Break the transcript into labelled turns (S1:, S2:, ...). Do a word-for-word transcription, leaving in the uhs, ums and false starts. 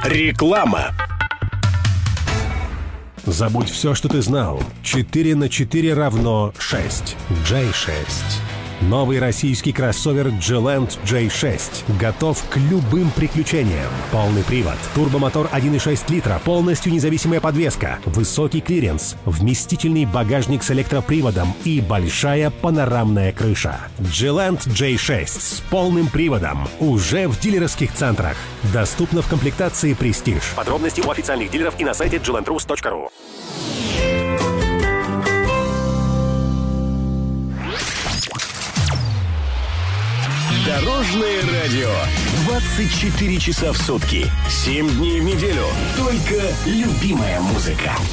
S1: Реклама.
S2: Забудь все, что ты знал. четыре на четыре равно шесть. джей шесть. Новый российский кроссовер G-Land джей шесть готов к любым приключениям. Полный привод, турбомотор один и шесть литра, полностью независимая подвеска, высокий клиренс, вместительный багажник с электроприводом и большая панорамная крыша. G-Land джей шесть с полным приводом уже в дилерских центрах. Доступно в комплектации Prestige. Подробности у официальных дилеров и на сайте джи ленд рус точка ру.
S1: Дорожное радио. двадцать четыре часа в сутки. семь дней в неделю. Только любимая музыка.